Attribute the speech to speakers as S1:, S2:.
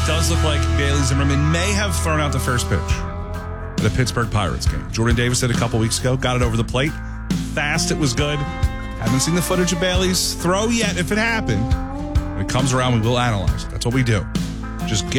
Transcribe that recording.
S1: does look like Bailey Zimmerman may have thrown out the first pitch at the Pittsburgh Pirates game. Jordan Davis did a couple weeks ago, got it over the plate. Fast, it was good. Haven't seen the footage of Bailey's throw yet if it happened. When it comes around, we will analyze it. That's what we do. Just get